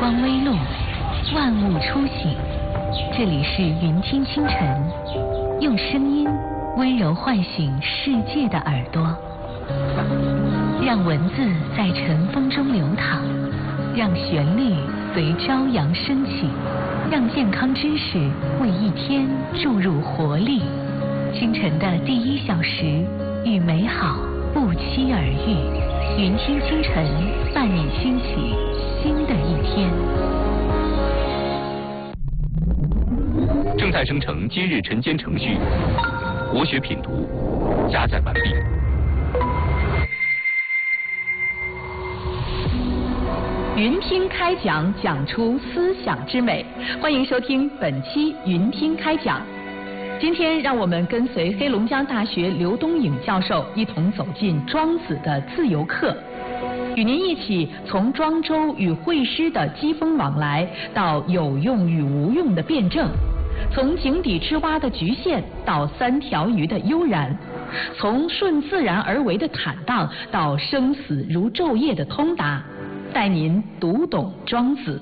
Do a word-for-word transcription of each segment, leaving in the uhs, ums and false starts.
光微露，万物初醒。这里是云听清晨，用声音温柔唤醒世界的耳朵，让文字在晨风中流淌，让旋律随朝阳升起，让健康知识为一天注入活力。清晨的第一小时，与美好不期而遇。云听清晨，伴你兴起新的一天。 正在生成今日晨间程序，国学品读，加载完毕。 云听开讲，讲出思想之美。欢迎收听本期云听开讲。今天让我们跟随黑龙江大学刘东颖教授一同走进庄子的自由课，与您一起从庄周与会师的机锋往来，到有用与无用的辩证，从井底之蛙的局限到三条鱼的悠然，从顺自然而为的坦荡到生死如昼夜的通达，带您读懂庄子。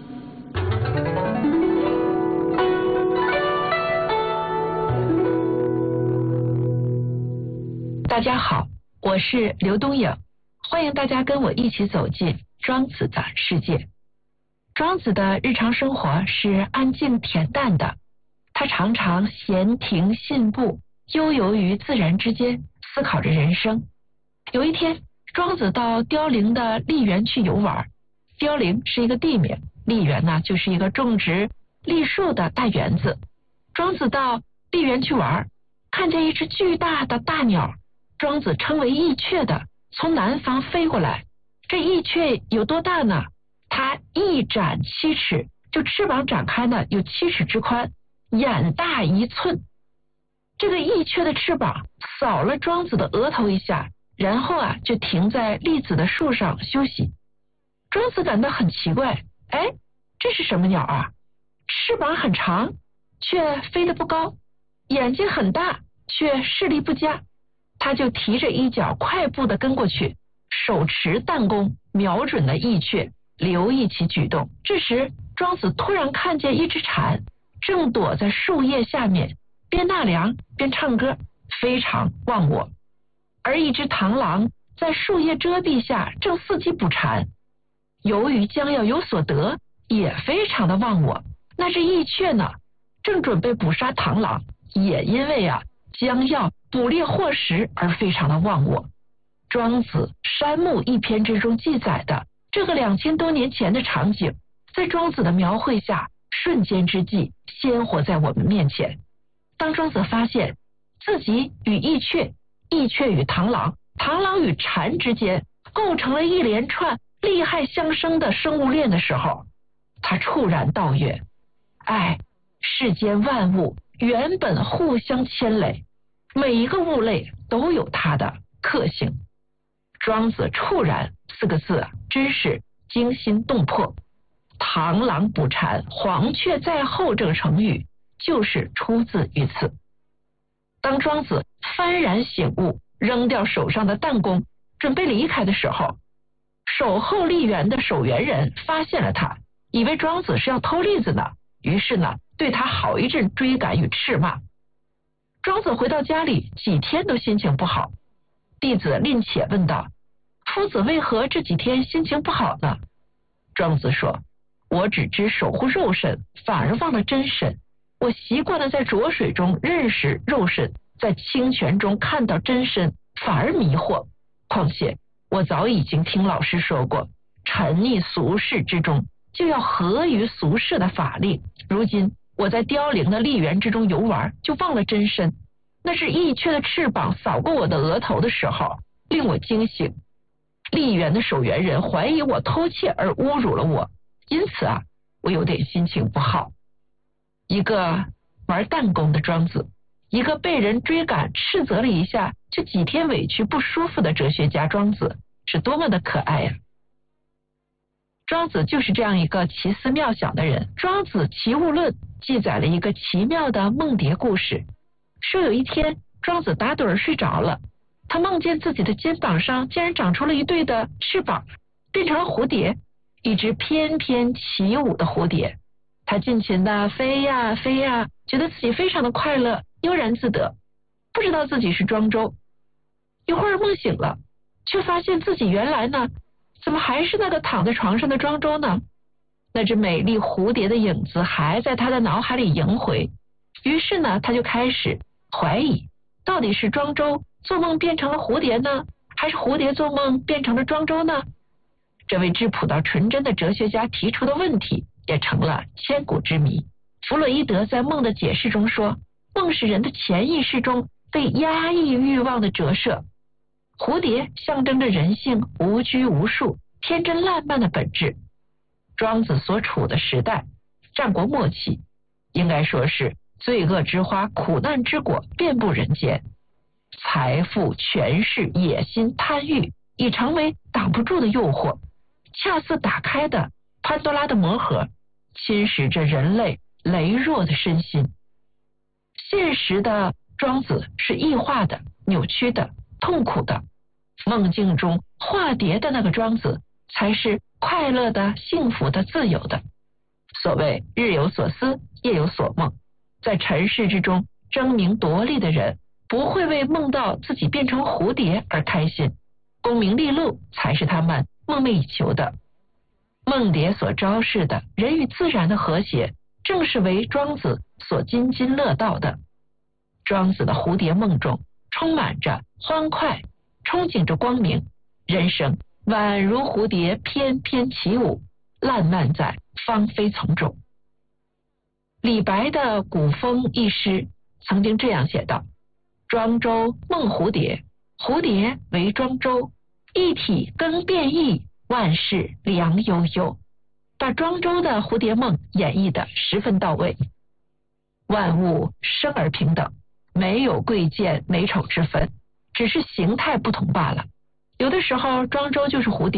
大家好，我是刘东颖，欢迎大家跟我一起走进庄子的世界。庄子的日常生活是安静恬淡的，他常常闲庭信步，悠游于自然之间，思考着人生。有一天，庄子到凋零的栎园去游玩。凋零是一个地名，栎园呢就是一个种植栎树的大园子。庄子到栎园去玩，看见一只巨大的大鸟，庄子称为翼雀的，从南方飞过来。这翼雀有多大呢？它翼展七尺，就翅膀展开呢有七尺之宽，眼大一寸。这个翼雀的翅膀扫了庄子的额头一下，然后啊就停在栗子的树上休息。庄子感到很奇怪，哎，这是什么鸟啊？翅膀很长，却飞得不高，眼睛很大，却视力不佳。他就提着衣角快步地跟过去，手持弹弓，瞄准了翼雀，留意其举动。这时庄子突然看见一只蝉正躲在树叶下面，边纳凉边唱歌，非常忘我。而一只螳螂在树叶遮蔽下正伺机捕蝉，由于将要有所得，也非常的忘我。那只翼雀呢，正准备捕杀螳螂，也因为啊将要捕猎获食而非常的忘我。庄子《山木》一篇之中记载的这个两千多年前的场景，在庄子的描绘下，瞬间之际鲜活在我们面前。当庄子发现自己与翼雀，翼雀与螳螂，螳螂与蝉之间构成了一连串利害相生的生物链的时候，他触然道曰：哎，世间万物原本互相牵累，每一个物类都有它的克性。庄子触然四个字真是惊心动魄。螳螂捕蝉，黄雀在后这个成语就是出自于此。当庄子幡然醒悟，扔掉手上的弹弓，准备离开的时候，守候栎园的守园人发现了他，以为庄子是要偷栗子呢，于是呢对他好一阵追赶与斥骂。庄子回到家里几天都心情不好，弟子吝且问道：夫子为何这几天心情不好呢？庄子说：我只知守护肉身，反而忘了真身。我习惯了在浊水中认识肉身，在清泉中看到真身，反而迷惑。况且我早已经听老师说过，沉溺俗世之中，就要合于俗世的法令。如今我在凋零的栎园之中游玩，就忘了真身。那是翼雀的翅膀扫过我的额头的时候，令我惊醒。栎园的守园人怀疑我偷窃而侮辱了我，因此啊，我有点心情不好。一个玩弹弓的庄子，一个被人追赶斥责了一下就几天委屈不舒服的哲学家庄子，是多么的可爱呀、啊！庄子就是这样一个奇思妙想的人。庄子《齐物论》记载了一个奇妙的梦蝶故事，说有一天庄子打盹儿睡着了，他梦见自己的肩膀上竟然长出了一对的翅膀，变成了蝴蝶， 一只翩翩起舞的蝴蝶，它尽情的飞呀飞呀，觉得自己非常的快乐，悠然自得，不知道自己是庄周。一会儿梦醒了，却发现自己原来呢，怎么还是那个躺在床上的庄周呢？那只美丽蝴蝶的影子还在他的脑海里萦回，于是呢，他就开始怀疑，到底是庄周做梦变成了蝴蝶呢，还是蝴蝶做梦变成了庄周呢？这位质朴到纯真的哲学家提出的问题也成了千古之谜。弗洛伊德在《梦的解释》中说，梦是人的潜意识中被压抑欲望的折射，蝴蝶象征着人性无拘无束、天真烂漫的本质。庄子所处的时代，战国末期，应该说是罪恶之花、苦难之果遍布人间，财富、权势、野心、贪欲已成为挡不住的诱惑，恰似打开的潘多拉的魔盒，侵蚀着人类羸弱的身心。现实的庄子是异化的、扭曲的、痛苦的，梦境中化蝶的那个庄子才是快乐的、幸福的、自由的。所谓日有所思，夜有所梦，在尘世之中争名夺利的人不会为梦到自己变成蝴蝶而开心，功名利禄才是他们梦寐以求的。梦蝶所昭示的人与自然的和谐，正是为庄子所津津乐道的。庄子的蝴蝶梦中充满着欢快，憧憬着光明，人生宛如蝴蝶翩翩起舞，烂漫在芳菲丛中。李白的《古风》一诗曾经这样写道：庄周梦蝴蝶，蝴蝶为庄周，一体更变异，万事良悠悠。把庄周的蝴蝶梦演绎得十分到位。万物生而平等，没有贵贱美丑之分，只是形态不同罢了。有的时候庄周就是蝴蝶，